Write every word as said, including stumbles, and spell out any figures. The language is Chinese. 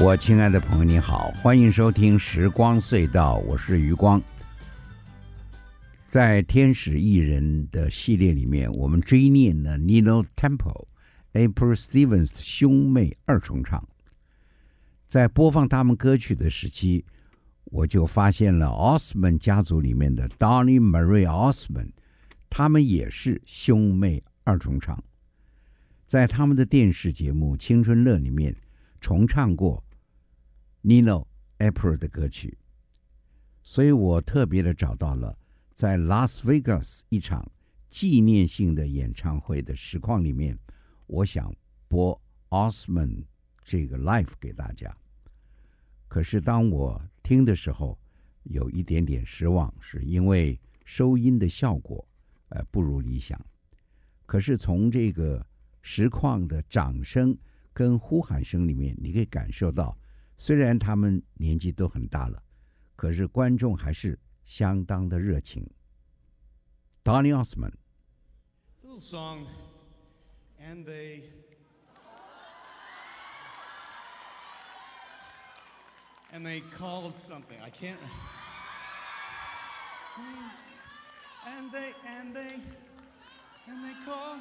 我亲爱的朋友你好，欢迎收听时光隧道，我是余光。在天使艺人的系列里面，我们追念了 Nino Temple、April Stevens 兄妹二重唱。在播放他们歌曲的时期，我就发现了 Osmond 家族里面的 Donnie Marie Osmond， 他们也是兄妹二重唱。在他们的电视节目《青春乐》里面重唱过 Nino、April 的歌曲，所以我特别的找到了在拉斯维加斯一场纪念性的演唱会的实况里面，我想播 Osmond 这个 live 给大家。可是当我听的时候有一点点失望，是因为收音的效果、呃、不如理想。可是从这个实况的掌声跟呼喊声里面，你可以感受到，虽然他们年纪都很大了，可是观众还是相当的热情。 Donnie Osmond It's a little song, and they and they called something. I can't. And they and they and they called.